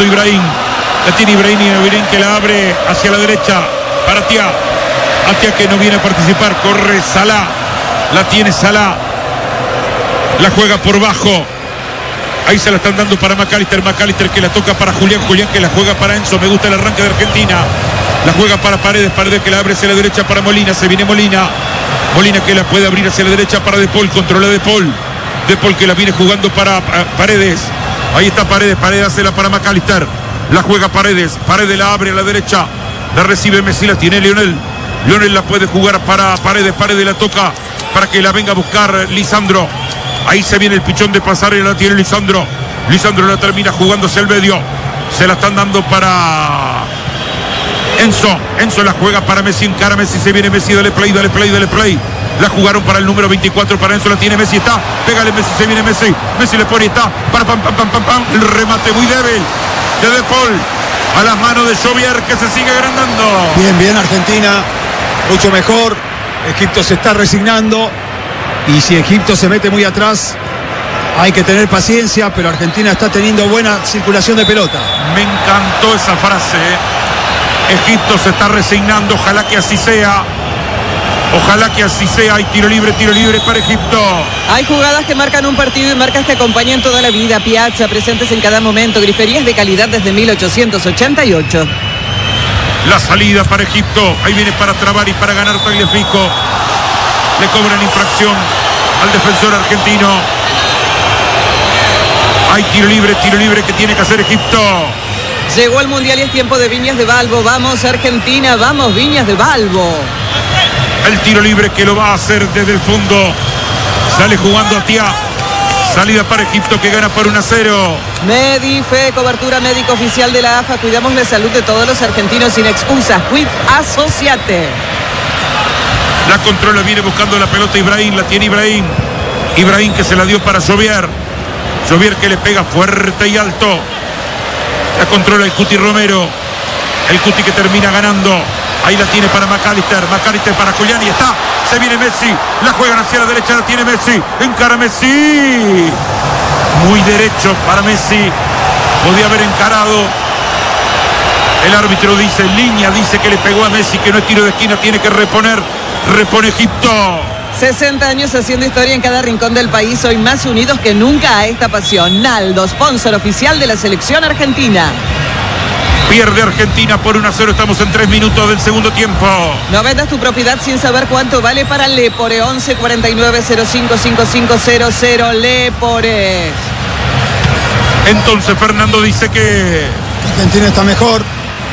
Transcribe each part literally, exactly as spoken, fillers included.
buscando Ibrahim. La tiene Ibrahim y Ibrahim que la abre hacia la derecha para Atia. Atia que no viene a participar. Corre Salah. La tiene Salah. La juega por bajo. Ahí se la están dando para McAllister. McAllister que la toca para Julián. Julián que la juega para Enzo. Me gusta el arranque de Argentina. La juega para Paredes. Paredes que la abre hacia la derecha para Molina. Se viene Molina. Molina que la puede abrir hacia la derecha para De Paul. Controla De Paul. De Paul que la viene jugando para Paredes. Ahí está Paredes. Paredes hace la para McAllister. La juega Paredes. Paredes la abre a la derecha. La recibe Messi. La tiene Lionel. Lionel la puede jugar para Paredes. Paredes la toca para que la venga a buscar Lisandro. Ahí se viene el pichón de Pasarela, la tiene Lisandro. Lisandro la termina jugándose al medio. Se la están dando para Enzo. Enzo la juega para Messi. Encara Messi. Se viene Messi. Dale play, dale play, dale play. La jugaron para el número veinticuatro. Para Enzo la tiene Messi. Está. Pégale Messi. Se viene Messi. Messi le pone. Está. Para pam, pam, pam, pam, pam. El remate muy débil de De Paul. A las manos de Jovier que se sigue agrandando. Bien, bien Argentina. Mucho mejor. Egipto se está resignando. Y si Egipto se mete muy atrás, hay que tener paciencia, pero Argentina está teniendo buena circulación de pelota. Me encantó esa frase. Egipto se está resignando, ojalá que así sea. Ojalá que así sea. Hay tiro libre, tiro libre para Egipto. Hay jugadas que marcan un partido y marcas que acompañan toda la vida. Piazza, presentes en cada momento. Griferías de calidad desde mil ochocientos ochenta y ocho. La salida para Egipto. Ahí viene para trabar y para ganar Tagliafico. Le cobran infracción al defensor argentino. Hay tiro libre, tiro libre que tiene que hacer Egipto. Llegó el Mundial y es tiempo de Viñas de Balbo. Vamos Argentina, vamos Viñas de Balbo. El tiro libre que lo va a hacer desde el fondo. Sale jugando Atia. Salida para Egipto que gana por uno a cero. Medife, cobertura médica oficial de la A F A. Cuidamos la salud de todos los argentinos sin excusas. Quid asociate. La controla, viene buscando la pelota Ibrahim, la tiene Ibrahim. Ibrahim que se la dio para Jovier. Jovier que le pega fuerte y alto. La controla el Cuti Romero. El Cuti que termina ganando. Ahí la tiene para McAllister. McAllister para Julián y está. Se viene Messi. La juegan hacia la derecha, la tiene Messi. Encara Messi. Muy derecho para Messi. Podía haber encarado. El árbitro dice, en línea, dice que le pegó a Messi, que no es tiro de esquina, tiene que reponer. Repone Egipto. sesenta años haciendo historia en cada rincón del país, hoy más unidos que nunca a esta pasión. Naldo, sponsor oficial de la selección argentina. Pierde Argentina por uno a cero, estamos en tres minutos del segundo tiempo. No vendas tu propiedad sin saber cuánto vale para Lepore. Once cuarenta y nueve cero cinco cinco cinco cero cero Lepore. Entonces Fernando dice que Argentina está mejor.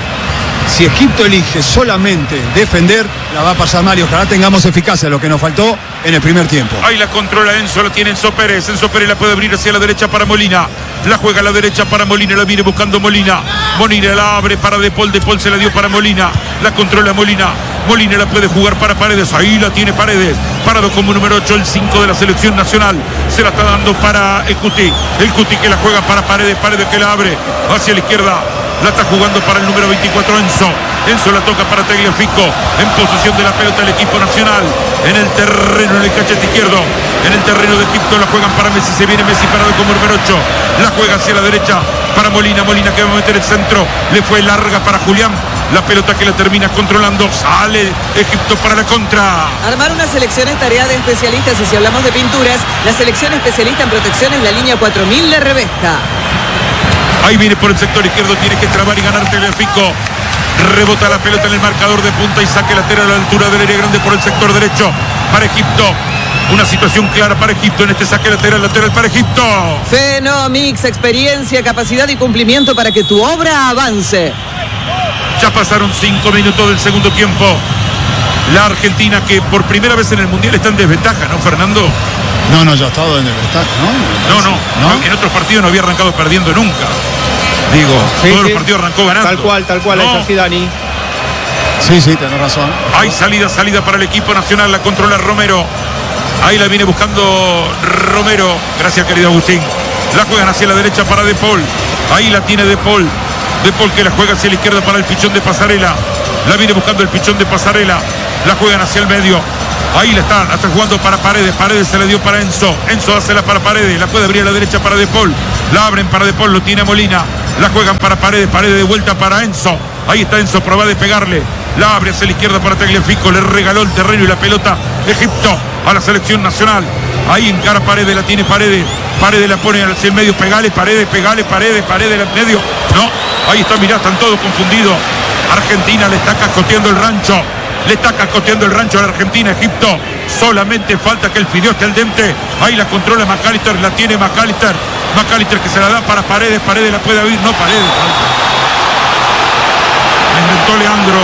Si Egipto elige solamente defender, la va a pasar mal y ojalá tengamos eficacia, lo que nos faltó en el primer tiempo. Ahí la controla Enzo, la tiene Enzo Pérez. Enzo Pérez la puede abrir hacia la derecha para Molina. La juega a la derecha para Molina, la viene buscando Molina. Molina la abre para De Paul, De Paul se la dio para Molina. La controla Molina. Molina la puede jugar para Paredes, ahí la tiene Paredes. Parado como número ocho, el cinco de la selección nacional. Se la está dando para el Cuti. El Cuti que la juega para Paredes, Paredes que la abre hacia la izquierda. La está jugando para el número veinticuatro, Enzo. Enzo la toca para Tagliafico. En posesión de la pelota el equipo nacional. En el terreno, en el cachete izquierdo. En el terreno de Egipto la juegan para Messi. Se viene Messi parado como número ocho. La juega hacia la derecha para Molina. Molina que va a meter el centro. Le fue larga para Julián. La pelota que la termina controlando. Sale Egipto para la contra. Armar una selección es tarea de especialistas. Y si hablamos de pinturas, la selección especialista en protección es la línea cuatro mil de Revesca. Ahí viene por el sector izquierdo, tiene que trabar y ganar Tagliafico. Rebota la pelota en el marcador de punta y saque lateral a la altura del área grande por el sector derecho para Egipto. Una situación clara para Egipto en este saque lateral, lateral para Egipto. Fenomix, experiencia, capacidad y cumplimiento para que tu obra avance. Ya pasaron cinco minutos del segundo tiempo. La Argentina que por primera vez en el Mundial está en desventaja, ¿no, Fernando? No, no, ya ha estado en desventaja, ¿no? No, no, no. En otros partidos no había arrancado perdiendo nunca. Digo, sí, todos sí. los partidos arrancó ganando. Tal cual, tal cual, no. es así, Dani. Sí, sí, tenés razón. Hay salida, salida para el equipo nacional, la controla Romero. Ahí la viene buscando Romero. Gracias, querido Agustín. La juegan hacia la derecha para De Paul. Ahí la tiene De Paul. De Paul que la juega hacia la izquierda para el pichón de Pasarela. La viene buscando el pichón de Pasarela. La juegan hacia el medio. Ahí la están, la están jugando para Paredes. Paredes se la dio para Enzo. Enzo hace la para Paredes. La puede abrir a la derecha para De Paul. La abren para De Paul, lo tiene Molina. La juegan para Paredes, Paredes de vuelta para Enzo. Ahí está Enzo, prueba de pegarle. La abre hacia la izquierda para Tagliafico. Le regaló el terreno y la pelota Egipto a la selección nacional. Ahí encara Paredes, la tiene Paredes. Paredes la pone hacia el medio. Pegale, Paredes, pegale, Paredes, Paredes en medio. No, ahí está, mirá, están todos confundidos. Argentina le está cascoteando el rancho. Le está cascoteando el rancho a la Argentina. Egipto solamente falta que el fideo esté al dente. Ahí la controla McAllister, la tiene McAllister. McAllister que se la da para Paredes. Paredes la puede abrir, no Paredes. La inventó Leandro.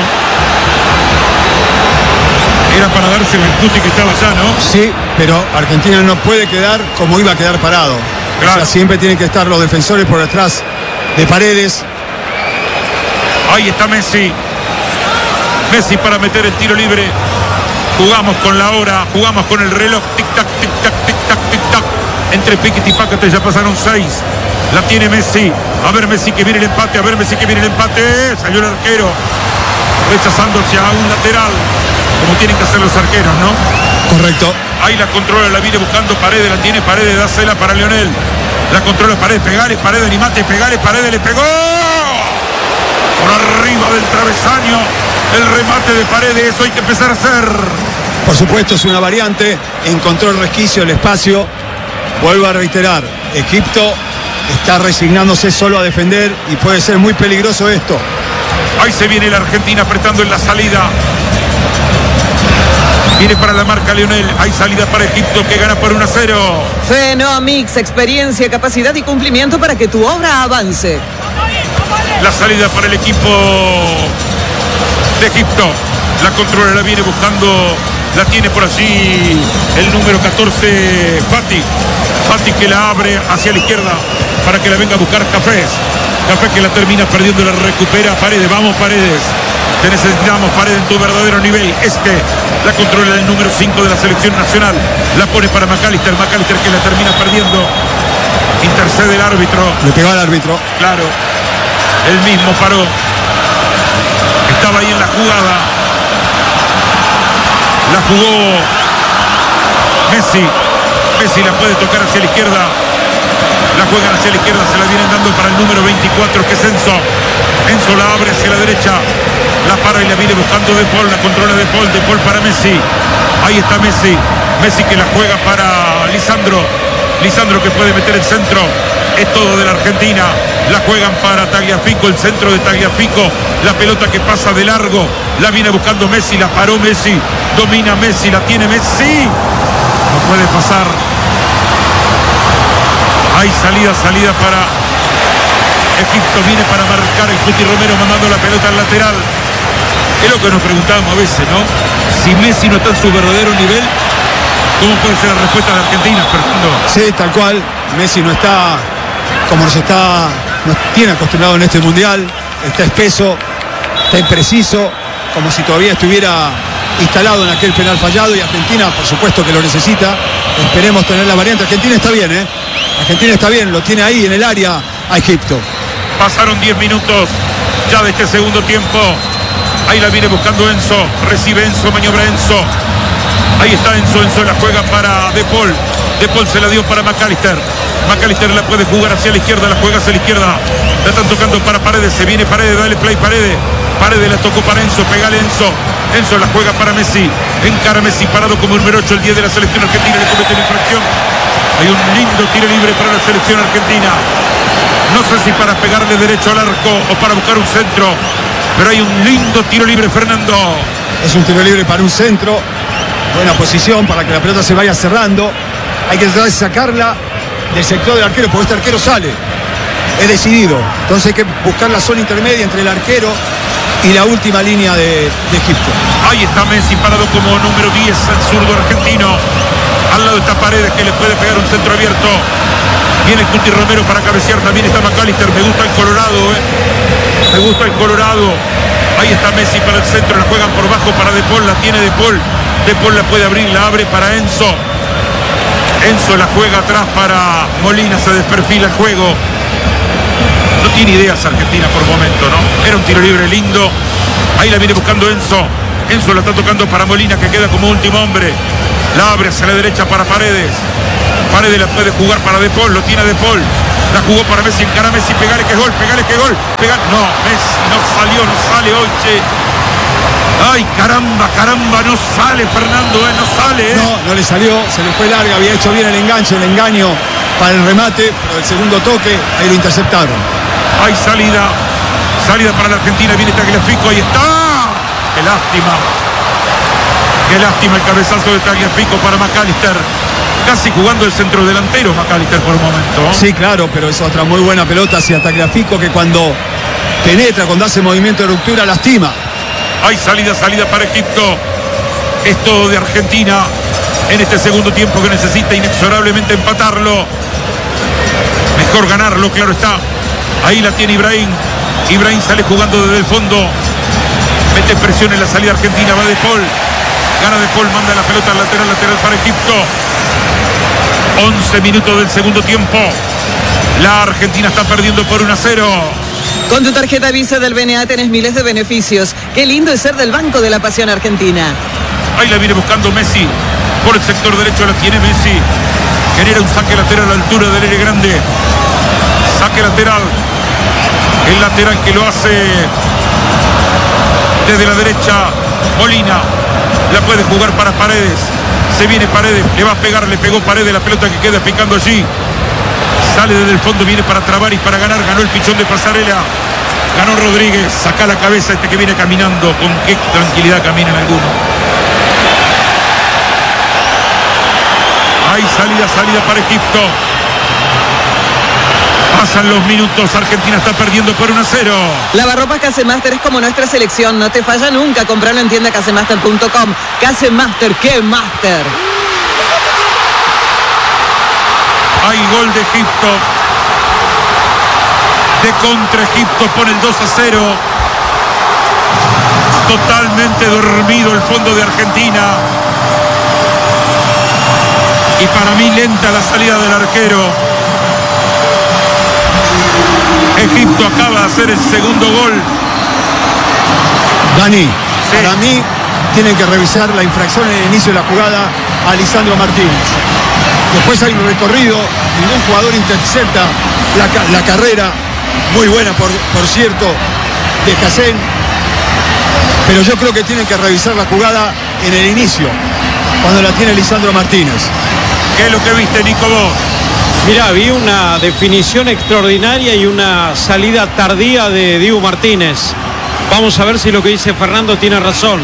Era para darse el Cuti que estaba allá, ¿no? Sí, pero Argentina no puede quedar como iba a quedar parado. Claro. O sea, siempre tienen que estar los defensores por detrás de Paredes. Ahí está Messi. Messi para meter el tiro libre. Jugamos con la hora, jugamos con el reloj. Tic-tac, tic-tac, tic-tac, tic-tac. Entre Piquet y Pácate ya pasaron seis. La tiene Messi. A ver Messi que viene el empate, a ver Messi que viene el empate. Salió el arquero. Rechazando hacia un lateral. Como tienen que hacer los arqueros, ¿no? Correcto. Ahí la controla, la viene buscando Paredes, la tiene Paredes, dásela para Lionel. La controla Paredes, pegale, Paredes, animate, pegale, Paredes, le pegó. Por arriba del travesaño, el remate de Paredes, eso hay que empezar a hacer. Por supuesto es una variante, encontró el resquicio, el espacio. Vuelvo a reiterar, Egipto está resignándose solo a defender y puede ser muy peligroso esto. Ahí se viene la Argentina apretando en la salida. Viene para la marca Lionel. Hay salida para Egipto que gana por uno a cero. Fenomix, experiencia, capacidad y cumplimiento para que tu obra avance. La salida para el equipo de Egipto. La controla, la viene buscando. La tiene por allí el número catorce, Fati. Fati que la abre hacia la izquierda para que la venga a buscar Cafés. Cafés que la termina perdiendo, la recupera Paredes. Vamos Paredes. Te necesitamos, Paredes, en tu verdadero nivel. Este, la controla el número cinco de la selección nacional. La pone para McAllister. McAllister que la termina perdiendo. Intercede el árbitro. Le pegó al árbitro. Claro. Él mismo paró. Estaba ahí en la jugada. La jugó Messi. Messi la puede tocar hacia la izquierda. La juegan hacia la izquierda. Se la vienen dando para el número veinticuatro, que es Enzo. Enzo la abre hacia la derecha. La para y la viene buscando De Paul. La controla De Paul. De Paul para Messi. Ahí está Messi. Messi que la juega para Lisandro. Lisandro que puede meter el centro. Es todo de la Argentina. La juegan para Tagliafico. El centro de Tagliafico. La pelota que pasa de largo. La viene buscando Messi. La paró Messi. Domina Messi. La tiene Messi. No puede pasar. Hay salida, salida para Egipto. Viene para marcar el Cuti Romero mandando la pelota al lateral. Es lo que nos preguntábamos a veces, ¿no? Si Messi no está en su verdadero nivel, ¿cómo puede ser la respuesta de Argentina, Fernando? Sí, tal cual. Messi no está como nos está, nos tiene acostumbrado en este mundial. Está espeso, está impreciso, como si todavía estuviera instalado en aquel penal fallado, y Argentina, por supuesto que lo necesita. Esperemos tener la variante. Argentina está bien, ¿eh? Argentina está bien, lo tiene ahí en el área a Egipto. Pasaron diez minutos ya de este segundo tiempo. Ahí la viene buscando Enzo. Recibe Enzo, maniobra Enzo. Ahí está Enzo, Enzo la juega para De Paul. De Paul se la dio para McAllister. McAllister la puede jugar hacia la izquierda, la juega hacia la izquierda. La están tocando para Paredes, se viene Paredes, dale play Paredes. Paredes la tocó para Enzo, pegale Enzo. Enzo la juega para Messi. Encara Messi parado como el número ocho, el diez de la selección argentina, le comete una infracción. Hay un lindo tiro libre para la selección argentina. No sé si para pegarle derecho al arco o para buscar un centro, pero hay un lindo tiro libre, Fernando. Es un tiro libre para un centro. Buena posición para que la pelota se vaya cerrando. Hay que tratar de sacarla del sector del arquero, porque este arquero sale. Es decidido. Entonces hay que buscar la zona intermedia entre el arquero y la última línea de, de Egipto. Ahí está Messi parado como número diez, el zurdo argentino. Al lado está Paredes que le puede pegar un centro abierto. Viene Cuti Romero para cabecear. También está McAllister. Me gusta el Colorado, eh. Me gusta el Colorado. Ahí está Messi para el centro. La juegan por bajo para De Paul. La tiene De Paul. De Paul la puede abrir. La abre para Enzo. Enzo la juega atrás para Molina. Se desperfila el juego. No tiene ideas Argentina por momento, ¿no? Era un tiro libre lindo. Ahí la viene buscando Enzo. Enzo la está tocando para Molina, que queda como último hombre. La abre hacia la derecha para Paredes. Paredes la puede jugar para De Paul. Lo tiene De Paul. La jugó para Messi, encara a Messi, pegale que es gol, pegale que es gol, pegale. No, Messi no salió, no sale hoy, che. Ay, caramba, caramba, no sale Fernando, eh, no sale. Eh. No, no le salió, se le fue larga, había hecho bien el enganche, el engaño para el remate, pero el segundo toque, ahí lo interceptaron. Hay salida, salida para la Argentina, viene Tagliafico, ahí está. Qué lástima, qué lástima el cabezazo de Tagliafico para McAllister. Casi jugando el centro delantero McAllister por un momento. Sí, claro, pero es otra muy buena pelota hacia Tagliafico que cuando penetra, cuando hace movimiento de ruptura, lastima. Hay salida, salida para Egipto. Es todo de Argentina en este segundo tiempo que necesita inexorablemente empatarlo. Mejor ganarlo, claro está. Ahí la tiene Ibrahim. Ibrahim sale jugando desde el fondo. Mete presión en la salida argentina. Va De Paul. Gana De Paul, manda la pelota al lateral, lateral para Egipto. once minutos del segundo tiempo. La Argentina está perdiendo por uno a cero. Con tu tarjeta Visa del B N A tenés miles de beneficios. Qué lindo es ser del Banco de la Pasión Argentina. Ahí la viene buscando Messi. Por el sector derecho la tiene Messi. Genera un saque lateral a la altura del área grande. Saque lateral. El lateral que lo hace desde la derecha Molina. La puede jugar para Paredes. Se viene Paredes. Le va a pegar. Le pegó Paredes. La pelota que queda picando allí. Sale desde el fondo, viene para trabar y para ganar. Ganó el pichón de Pasarela. Ganó Rodríguez. Saca la cabeza este que viene caminando. Con qué tranquilidad caminan algunos. Hay salida, salida para Egipto. Pasan los minutos. Argentina está perdiendo por uno a cero. Lavarropas Casemaster es como nuestra selección. No te falla nunca. Comprarlo en tienda casemaster punto com. Casemaster, qué master. Hay gol de Egipto. De contra Egipto pone el dos a cero. Totalmente dormido el fondo de Argentina. Y para mí lenta la salida del arquero. Egipto acaba de hacer el segundo gol. Dani, sí. Para mí tienen que revisar la infracción en el inicio de la jugada a Lisandro Martínez. Después hay un recorrido, ningún jugador intercepta la, la carrera, muy buena por, por cierto, de Hassen, pero yo creo que tienen que revisar la jugada en el inicio, cuando la tiene Lisandro Martínez. ¿Qué es lo que viste, Nico, vos? Mirá, vi una definición extraordinaria y una salida tardía de Dibu Martínez. Vamos a ver si lo que dice Fernando tiene razón.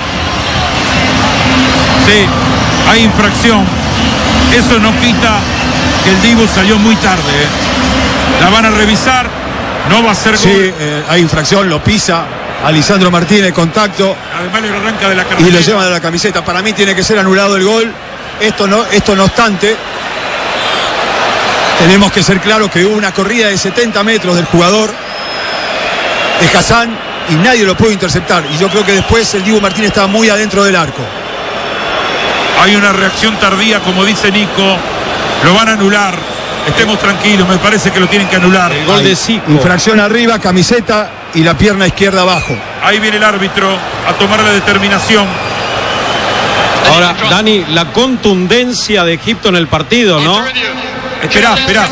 Sí, hay infracción. Eso no quita que el Dibu salió muy tarde. ¿eh? La van a revisar, no va a ser gol. Sí, eh, hay infracción, lo pisa a Lisandro Martínez, contacto. Además le arranca de la carrera. Y le lleva de la camiseta. Para mí tiene que ser anulado el gol. Esto no, esto no obstante, tenemos que ser claros que hubo una corrida de setenta metros del jugador de Hassan y nadie lo pudo interceptar. Y yo creo que después el Dibu Martínez estaba muy adentro del arco. Hay una reacción tardía, como dice Nico. Lo van a anular. Estemos tranquilos, me parece que lo tienen que anular. El gol de Zico. Infracción arriba, camiseta y la pierna izquierda abajo. Ahí viene el árbitro a tomar la determinación. Ahora, Dani, la contundencia de Egipto en el partido, ¿no? Esperá, esperá.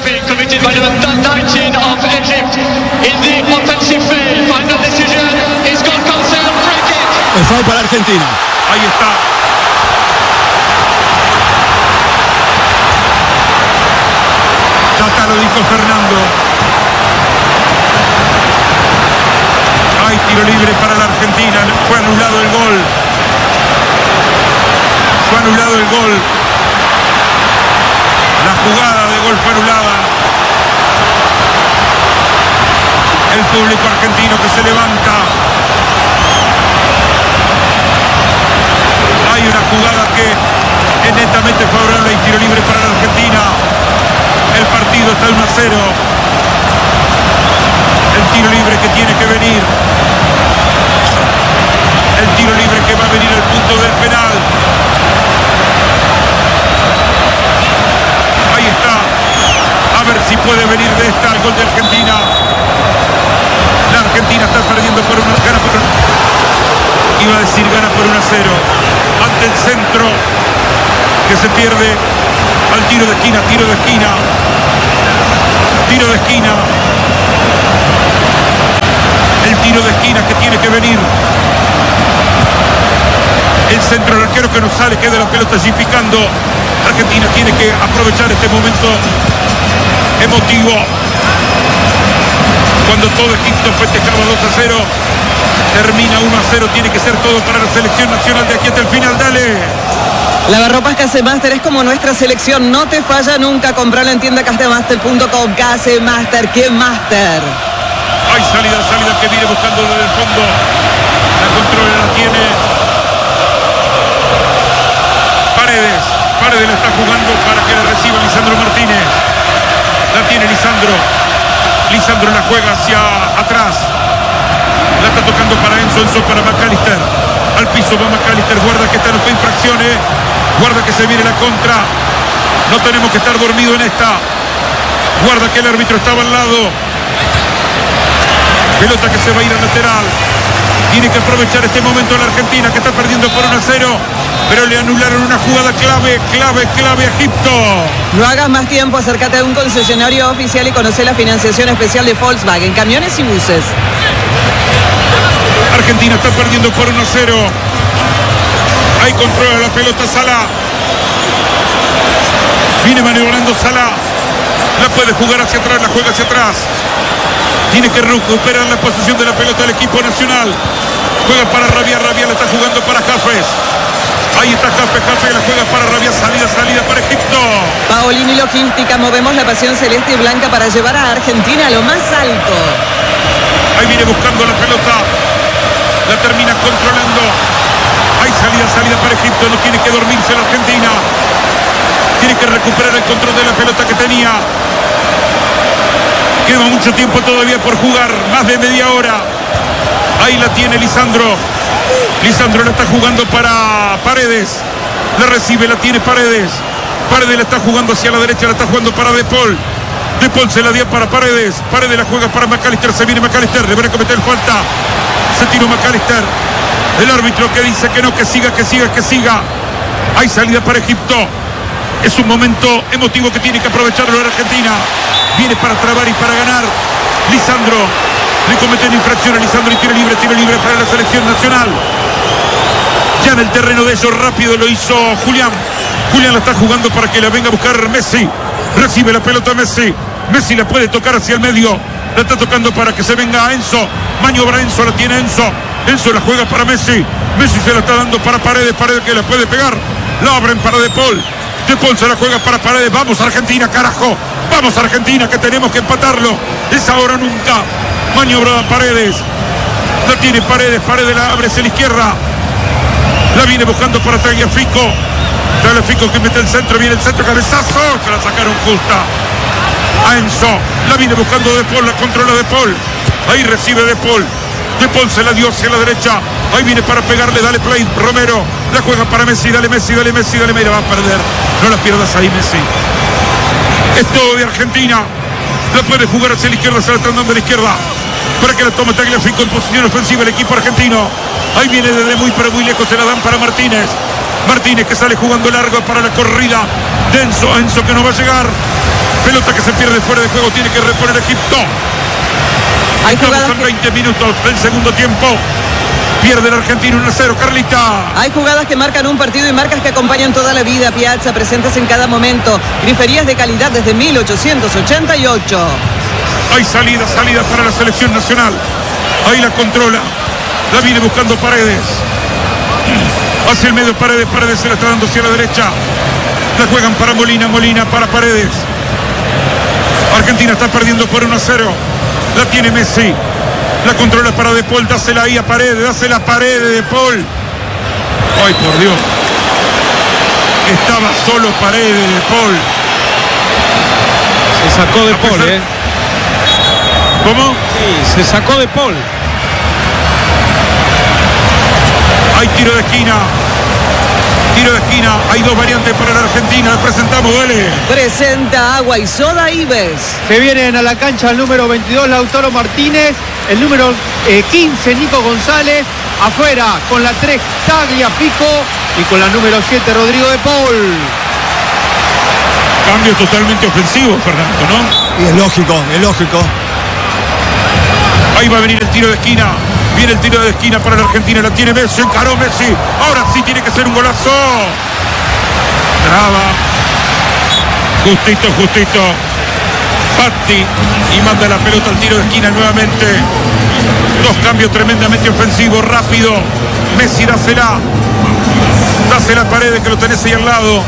El foul para Argentina. Ahí está. Tata lo dijo Fernando. Hay tiro libre para la Argentina. Fue anulado el gol. Fue anulado el gol. La jugada de gol fue anulada. El público argentino que se levanta. Hay una jugada que es netamente favorable y tiro libre para la Argentina. El partido está uno a cero. El tiro libre que tiene que venir. El tiro libre que va a venir al punto del penal. Ahí está. A ver si puede venir de esta el gol de Argentina. La Argentina está perdiendo por una gana por un, iba a decir gana por uno a cero. Ante el centro que se pierde al tiro de esquina, tiro de esquina. Tiro de esquina. El tiro de esquina que tiene que venir. El centro del arquero que no sale, queda la pelota allí picando. Argentina tiene que aprovechar este momento emotivo. Cuando todo Egipto festejaba dos a cero, termina uno a cero, tiene que ser todo para la selección nacional de aquí hasta el final. Dale. Lavarropas Casemaster es como nuestra selección, no te falla nunca. Comprala en tienda casemaster punto com. Casemaster, ¿qué master? Hay salida, salida que viene buscando desde el fondo. La controla, la tiene Paredes. Paredes la está jugando para que la reciba Lisandro Martínez. La tiene Lisandro. Lisandro la juega hacia atrás. La está tocando para Enzo, Enzo para McAllister. Al piso va McAllister, guarda que esta no fue infracción, eh. Guarda que se viene la contra. No tenemos que estar dormidos en esta. Guarda que el árbitro estaba al lado. Pelota que se va a ir al lateral. Tiene que aprovechar este momento la Argentina, que está perdiendo por uno a cero. Pero le anularon una jugada clave, clave, clave a Egipto. No hagas más tiempo, acércate a un concesionario oficial y conoce la financiación especial de Volkswagen, camiones y buses. Argentina está perdiendo por uno a cero. Ahí controla la pelota Salah. Viene maniobrando Salah. La puede jugar hacia atrás, la juega hacia atrás. Tiene que recuperar la posición de la pelota del equipo nacional. Juega para Rabia, Rabia la está jugando para Jafes. Ahí está Jafes, Jafes la juega para Rabia, salida, salida para Egipto. Paolini Logística, movemos la pasión celeste y blanca para llevar a Argentina a lo más alto. Ahí viene buscando la pelota. La termina controlando. Hay salida, salida para Egipto. No tiene que dormirse la Argentina. Tiene que recuperar el control de la pelota que tenía. Queda mucho tiempo todavía por jugar, más de media hora. Ahí la tiene Lisandro. Lisandro la está jugando para Paredes. La recibe, la tiene Paredes. Paredes la está jugando hacia la derecha, la está jugando para De Paul. De Paul se la dio para Paredes. Paredes la juega para McAllister. Se viene McAllister, deberá cometer falta. Se tiró McAllister. El árbitro que dice que no, que siga, que siga, que siga. Hay salida para Egipto. Es un momento emotivo que tiene que aprovecharlo la Argentina. Viene para trabar y para ganar. Lisandro le comete una infracción a Lisandro y tiro libre, tiro libre para la selección nacional. Ya en el terreno de ellos rápido lo hizo Julián. Julián la está jugando para que la venga a buscar Messi. Recibe la pelota Messi. Messi la puede tocar hacia el medio. La está tocando para que se venga a Enzo. Maniobra Enzo, la tiene Enzo. Enzo la juega para Messi. Messi se la está dando para Paredes. Paredes que la puede pegar. La abren para De Paul. De Paul se la juega para Paredes. Vamos Argentina, carajo. Vamos Argentina, que tenemos que empatarlo. Es ahora o nunca. Maniobra Paredes. La tiene Paredes. Paredes la abre hacia la izquierda. La viene buscando para Tagliafico. Tagliafico que mete el centro. Viene el centro. Cabezazo. Se la sacaron justa. A Enzo. La viene buscando De Paul. La controla De Paul. Ahí recibe De Paul. De Paul se la dio hacia la derecha. Ahí viene para pegarle. Dale play. Romero. La juega para Messi. Dale Messi. Dale Messi. Dale Messi. Va a perder. No la pierdas ahí, Messi. Es todo de Argentina. La puede jugar hacia la izquierda. Se la están dando a la izquierda. Para que la tome Tagliafico en posición ofensiva el equipo argentino. Ahí viene desde muy pero muy lejos. Se la dan para Martínez. Martínez que sale jugando largo para la corrida de Enzo. Enzo que no va a llegar. Pelota que se pierde fuera de juego. Tiene que reponer Egipto. Hay Estamos en veinte minutos del segundo tiempo. Pierde el argentino uno a cero. Carlita. Hay jugadas que marcan un partido y marcas que acompañan toda la vida. Piazza, presentes en cada momento. Griferías de calidad desde mil ochocientos ochenta y ocho. Hay salida, salida para la selección nacional. Ahí la controla. La viene buscando Paredes. Hacia el medio Paredes. Paredes se la está dando hacia la derecha. La juegan para Molina. Molina para Paredes. Argentina está perdiendo por uno a cero. La tiene Messi. La controla para De Paul. Dásela ahí a Paredes. Dásela a Paredes de Paul. Ay, por Dios. Estaba solo Paredes de Paul. Se sacó De Paul, ¿eh? ¿Cómo? Sí, se sacó De Paul. Hay tiro de esquina. Tiro de esquina. Hay dos variantes para la Argentina. Presentamos, dale. Presenta Agua y Soda Ives. Se vienen a la cancha el número veintidós, Lautaro Martínez. El número eh, quince, Nico González. Afuera con la tres, Tagliafico. Y con la número siete, Rodrigo De Paul. Cambio totalmente ofensivo, Fernando, ¿no? Y es lógico, es lógico. Ahí va a venir el tiro de esquina. Viene el tiro de esquina para la Argentina. La tiene Messi, encaró Messi. Ahora sí tiene que ser un golazo. Traba. Justito, justito. Fatti. Y manda la pelota al tiro de esquina nuevamente. Dos cambios tremendamente ofensivos, rápido. Messi, dásela. Dásela a Paredes, que lo tenés ahí al lado.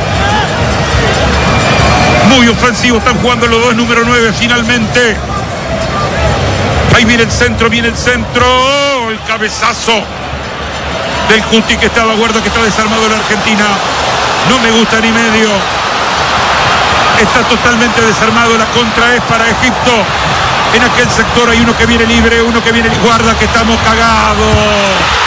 Muy ofensivo, están jugando los dos, número nueve finalmente. Ahí viene el centro, viene el centro. Oh, el cabezazo del Cuti, que estaba, guarda que está desarmado la Argentina. No me gusta ni medio. Está totalmente desarmado. La contra es para Egipto. En aquel sector hay uno que viene libre, uno que viene, guarda que estamos cagados.